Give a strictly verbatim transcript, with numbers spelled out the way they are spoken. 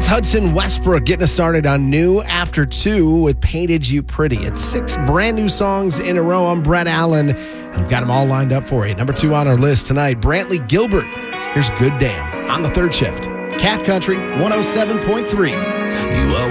That's Hudson Westbrook getting us started on New After Two with Painted You Pretty. It's six brand new songs in a row. I'm Brett Allen, and I've got them all lined up for you. Number two on our list tonight, Brantley Gilbert. Here's Good Damn on the third shift. Cat Country one oh seven point three. You are